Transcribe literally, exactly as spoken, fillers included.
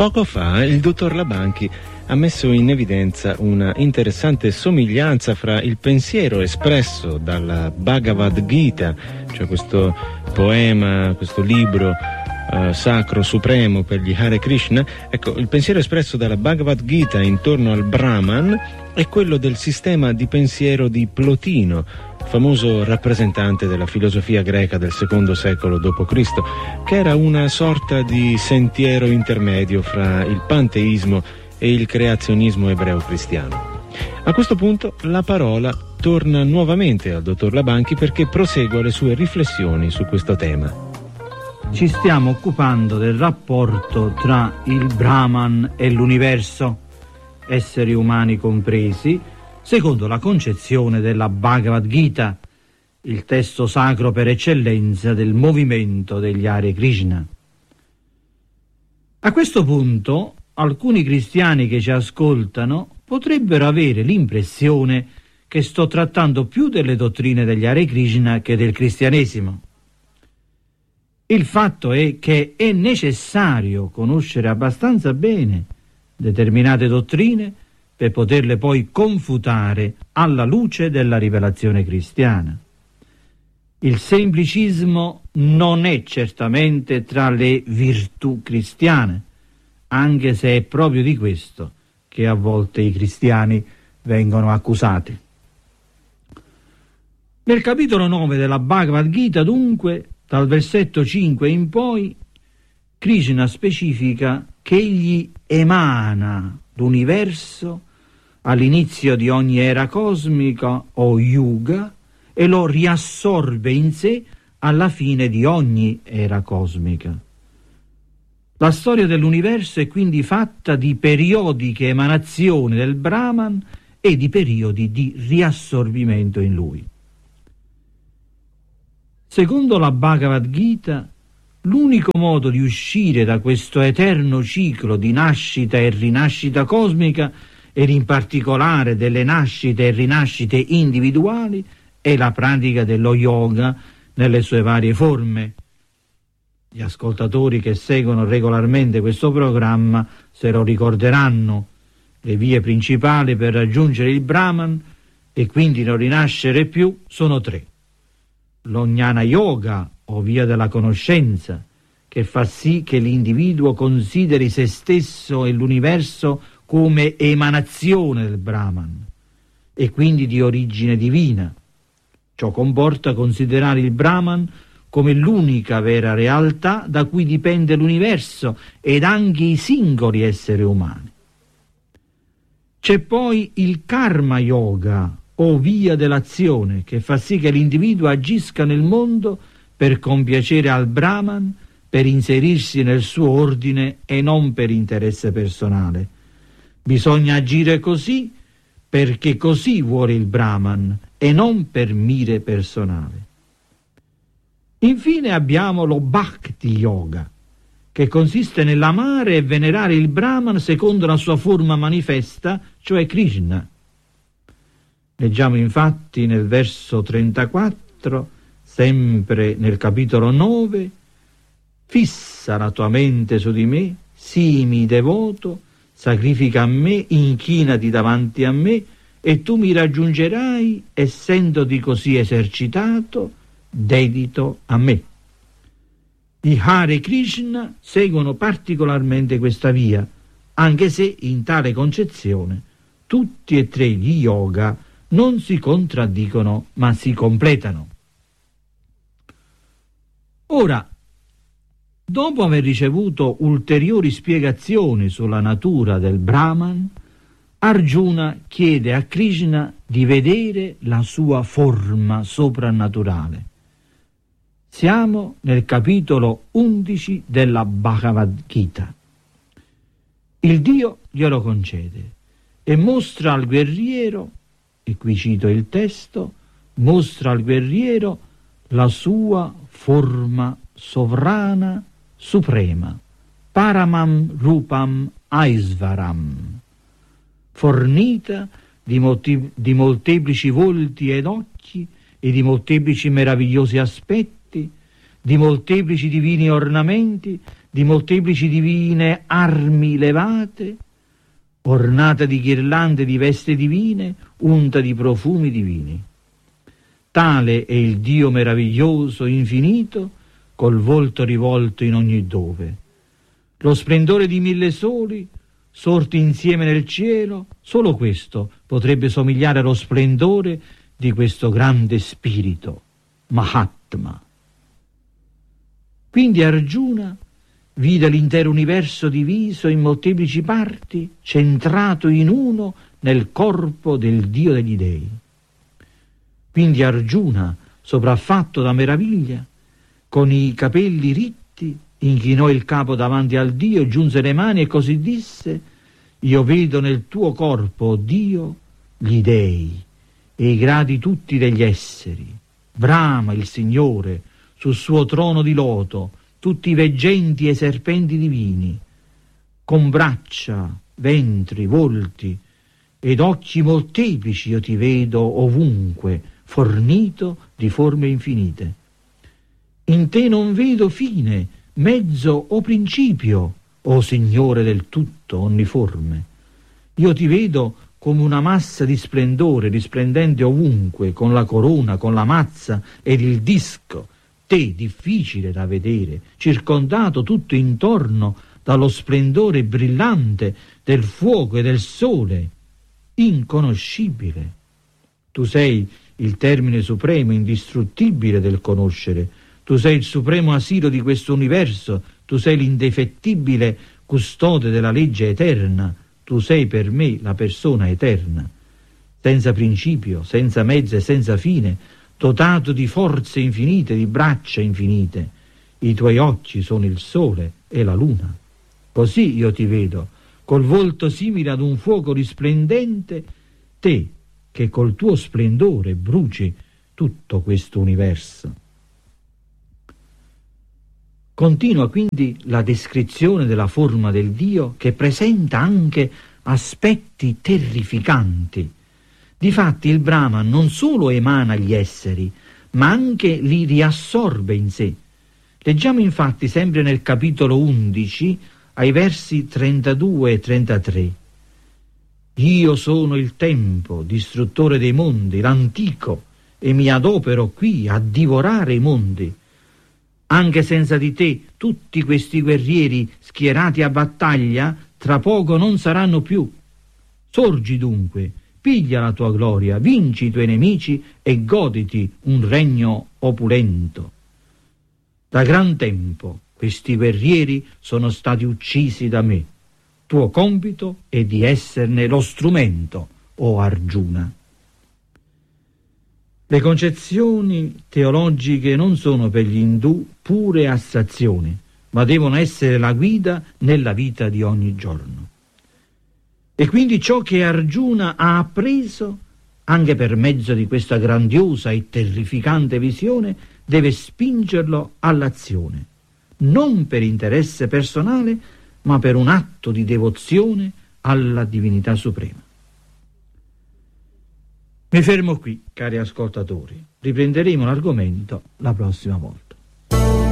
Poco fa il dottor Labanchi ha messo in evidenza una interessante somiglianza fra il pensiero espresso dalla Bhagavad Gita, cioè questo poema, questo libro uh, sacro supremo per gli Hare Krishna. Ecco, il pensiero espresso dalla Bhagavad Gita intorno al Brahman è quello del sistema di pensiero di Plotino, famoso rappresentante della filosofia greca del secondo secolo dopo Cristo, che era una sorta di sentiero intermedio fra il panteismo e il creazionismo ebreo-cristiano. A questo punto la parola torna nuovamente al dottor Labanchi perché prosegua le sue riflessioni su questo tema. Ci stiamo occupando del rapporto tra il Brahman e l'universo, esseri umani compresi, secondo la concezione della Bhagavad Gita, il testo sacro per eccellenza del movimento degli Hare Krishna. A questo punto, alcuni cristiani che ci ascoltano potrebbero avere l'impressione che sto trattando più delle dottrine degli Hare Krishna che del cristianesimo. Il fatto è che è necessario conoscere abbastanza bene determinate dottrine per poterle poi confutare alla luce della rivelazione cristiana. Il semplicismo non è certamente tra le virtù cristiane, anche se è proprio di questo che a volte i cristiani vengono accusati. Nel capitolo nove della Bhagavad Gita, dunque, dal versetto cinque in poi, Krishna specifica che egli emana l'universo all'inizio di ogni era cosmica o yuga e lo riassorbe in sé alla fine di ogni era cosmica. La storia dell'universo è quindi fatta di periodiche emanazioni del Brahman e di periodi di riassorbimento in lui. Secondo la Bhagavad Gita, l'unico modo di uscire da questo eterno ciclo di nascita e rinascita cosmica, ed in particolare delle nascite e rinascite individuali, è la pratica dello yoga nelle sue varie forme. Gli ascoltatori che seguono regolarmente questo programma se lo ricorderanno. Le vie principali per raggiungere il Brahman e quindi non rinascere più sono tre. Lo Jnana Yoga, o via della conoscenza, che fa sì che l'individuo consideri se stesso e l'universo come emanazione del Brahman e quindi di origine divina. Ciò comporta considerare il Brahman come l'unica vera realtà da cui dipende l'universo ed anche i singoli esseri umani. C'è poi il Karma Yoga, o via dell'azione, che fa sì che l'individuo agisca nel mondo per compiacere al Brahman, per inserirsi nel suo ordine e non per interesse personale. Bisogna agire così perché così vuole il Brahman e non per mire personale. Infine abbiamo lo Bhakti Yoga, che consiste nell'amare e venerare il Brahman secondo la sua forma manifesta, cioè Krishna. Leggiamo infatti nel verso trentaquattro, sempre nel capitolo nove: fissa la tua mente su di me, sii devoto, sacrifica a me, inchinati davanti a me, e tu mi raggiungerai, essendoti così esercitato, dedito a me. Gli Hare Krishna seguono particolarmente questa via, anche se in tale concezione tutti e tre gli yoga non si contraddicono ma si completano. Ora, dopo aver ricevuto ulteriori spiegazioni sulla natura del Brahman, Arjuna chiede a Krishna di vedere la sua forma soprannaturale. Siamo nel capitolo undici della Bhagavad Gita. Il Dio glielo concede e mostra al guerriero, e qui cito il testo, mostra al guerriero la sua forma sovrana suprema, Paramam Rupam Aisvaram, fornita di, molti, di molteplici volti ed occhi e di molteplici meravigliosi aspetti, di molteplici divini ornamenti, di molteplici divine armi levate, ornata di ghirlande di vesti divine, unta di profumi divini. Tale è il Dio meraviglioso, infinito, col volto rivolto in ogni dove. Lo splendore di mille soli, sorti insieme nel cielo, solo questo potrebbe somigliare allo splendore di questo grande spirito, Mahatma. Quindi Arjuna vide l'intero universo diviso in molteplici parti, centrato in uno nel corpo del Dio degli dei. Quindi Arjuna, sopraffatto da meraviglia, con i capelli ritti, inchinò il capo davanti al Dio, giunse le mani e così disse: io vedo nel tuo corpo, o Dio, gli dei e i gradi tutti degli esseri. Brahma, il Signore, sul suo trono di loto, tutti i veggenti e serpenti divini, con braccia, ventri, volti ed occhi molteplici io ti vedo ovunque, fornito di forme infinite. In te non vedo fine, mezzo o principio, o Signore del tutto onniforme. Io ti vedo come una massa di splendore risplendente ovunque, con la corona, con la mazza ed il disco, te difficile da vedere, circondato tutto intorno dallo splendore brillante del fuoco e del sole, inconoscibile. Tu sei il termine supremo, indistruttibile del conoscere. Tu sei il supremo asilo di questo universo. Tu sei l'indefettibile custode della legge eterna. Tu sei per me la persona eterna, senza principio, senza mezzo e senza fine, dotato di forze infinite, di braccia infinite. I tuoi occhi sono il sole e la luna. Così io ti vedo, col volto simile ad un fuoco risplendente, te che col tuo splendore bruci tutto questo universo. Continua quindi la descrizione della forma del Dio, che presenta anche aspetti terrificanti. Difatti il Brahma non solo emana gli esseri, ma anche li riassorbe in sé. Leggiamo infatti sempre nel capitolo undici, ai versi trentadue e trentatré. Io sono il tempo, distruttore dei mondi, l'antico, e mi adopero qui a divorare i mondi. Anche senza di te tutti questi guerrieri schierati a battaglia tra poco non saranno più. Sorgi dunque, piglia la tua gloria, vinci i tuoi nemici e goditi un regno opulento. Da gran tempo questi guerrieri sono stati uccisi da me. Tuo compito è di esserne lo strumento, o Arjuna. Le concezioni teologiche non sono per gli indù pure astrazioni, ma devono essere la guida nella vita di ogni giorno. E quindi ciò che Arjuna ha appreso, anche per mezzo di questa grandiosa e terrificante visione, deve spingerlo all'azione, non per interesse personale, ma per un atto di devozione alla divinità suprema. Mi fermo qui, cari ascoltatori. Riprenderemo l'argomento la prossima volta.